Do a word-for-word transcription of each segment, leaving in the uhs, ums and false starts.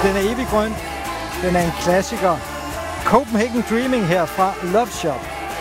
Den er evig grøn. Den er en klassiker. Copenhagen Dreaming her fra Love Shop.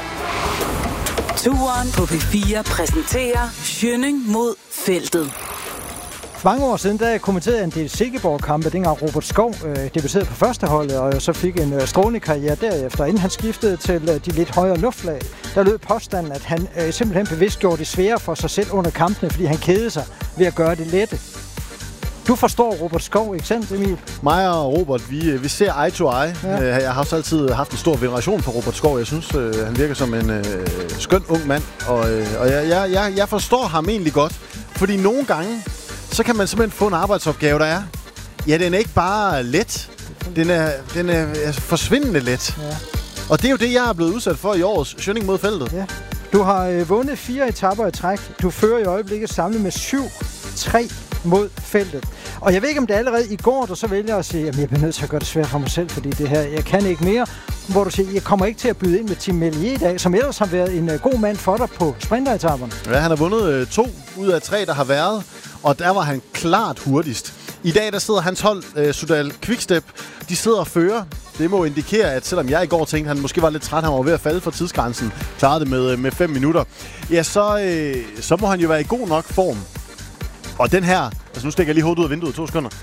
Turen på P fire præsenterer Schønning mod feltet. For mange år siden, der kommenterede jeg en del Silkeborg-kampe, dengang Robert Skov øh, debuterede på førsteholdet, og så fik en øh, strålende karriere derefter. Inden han skiftede til øh, de lidt højere luftlag, der lød påstanden, at han øh, simpelthen bevidst gjorde det sværere for sig selv under kampene, fordi han kedede sig ved at gøre det lette. Du forstår Robert Skov, ikke sandt, Emil? Mig og Robert, vi, vi ser eye to eye. Ja. Jeg har også altid haft en stor veneration for Robert Skov. Jeg synes, øh, han virker som en øh, skøn ung mand, og, øh, og jeg, jeg, jeg, jeg forstår ham egentlig godt. Fordi nogle gange, så kan man simpelthen få en arbejdsopgave, der er. Ja, den er ikke bare let. Den er, den er altså, forsvindende let. Ja. Og det er jo det, jeg er blevet udsat for i årets Schønning mod feltet. Ja. Du har øh, vundet fire etaper i træk. Du fører i øjeblikket samlet med syv tre mod feltet. Og jeg ved ikke, om det allerede i går, du så vælger at sige, at jeg bliver nødt til at gøre det svært for mig selv, fordi det her, jeg kan ikke mere. Hvor du siger, jeg kommer ikke til at byde ind med Tim Melier i dag, som ellers har været en uh, god mand for dig på sprinteretaperne. Ja, han har vundet øh, to ud af tre, der har været, og der var han klart hurtigst. I dag, der sidder hans hold, øh, Sudal Quickstep, de sidder og fører. Det må indikere, at selvom jeg i går tænkte, han måske var lidt træt, han var ved at falde for tidsgrænsen, klarede det med, med fem minutter, ja, så, øh, så må han jo være i god nok form. Og den her, altså nu stikker jeg lige hovedet ud af vinduet, to sekunder.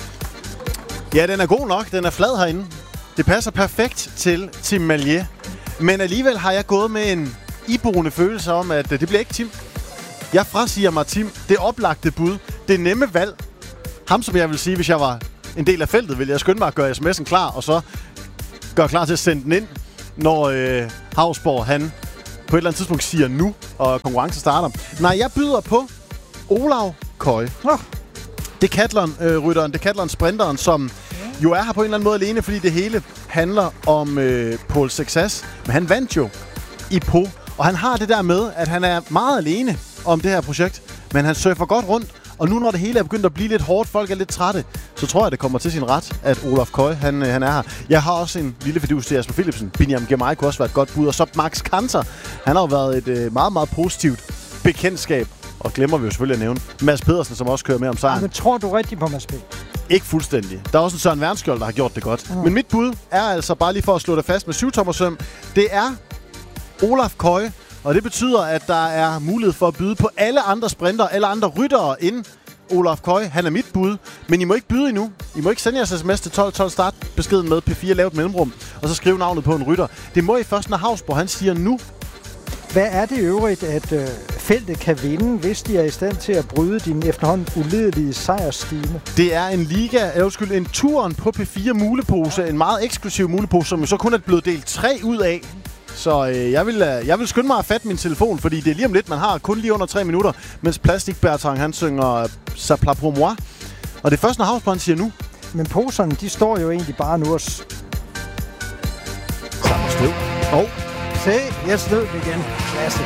Ja, den er god nok, den er flad herinde. Det passer perfekt til Tim Melier. Men alligevel har jeg gået med en iboende følelse om, at det bliver ikke Tim. Jeg frasiger mig Tim. Det oplagte bud. Det nemme valg. Ham, som jeg vil sige, hvis jeg var en del af feltet, ville jeg skynde mig at gøre sms'en klar, og så gøre klar til at sende den ind, når øh, Havsborg, han på et eller andet tidspunkt siger nu, og konkurrencen starter. Nej, jeg byder på Olav Køj. Oh. Decathlon-rytteren, Decathlon-sprinteren, som jo er her på en eller anden måde alene, fordi det hele handler om øh, Paul Success. Men han vandt jo i Po, og han har det der med, at han er meget alene om det her projekt, men han surfer godt rundt. Og nu når det hele er begyndt at blive lidt hårdt, folk er lidt trætte, så tror jeg, det kommer til sin ret, at Olaf Køj, han, han er her. Jeg har også en lille fidus til Jasper Philipsen. Binyam Girmay kunne også være et godt bud. Og så Max Kanter. Han har jo været et øh, meget, meget positivt bekendtskab. Og glemmer vi jo selvfølgelig at nævne Mads Pedersen, som også kører med om sejren. Ja, men tror du rigtig på Mads P? Ikke fuldstændig. Der er også en Søren Wernskjold, der har gjort det godt. Mm. Men mit bud er altså, bare lige for at slå det fast med syv-tommersøm, det er Olaf Køj. Og det betyder, at der er mulighed for at byde på alle andre sprinter, alle andre ryttere end Olaf Køj. Han er mit bud, men I må ikke byde endnu. I må ikke sende jeres sms til tolv tolv, start beskeden med P fire, lavet mellemrum, og så skrive navnet på en rytter. Det må I først, når Havsborg, han siger nu. Hvad er det øvrigt, at øh, feltet kan vinde, hvis de er i stand til at bryde din efterhånden ulidelige sejrsstime? Det er en liga, eller undskyld, en turen på P fire mulepose, en meget eksklusiv mulepose, som jo så kun er blevet delt tre ud af. Så øh, jeg, vil, øh, jeg vil skynde mig at fatte min telefon, fordi det er lige om lidt, man har kun lige under tre minutter, mens Plastik Bertrand, han synger Ça plat pour moi. Og det er først, når Havsborg siger nu. Men poserne, de står jo egentlig bare nu og... S- Sammen støv. Og... Se, jeg snød den igen. Klasse.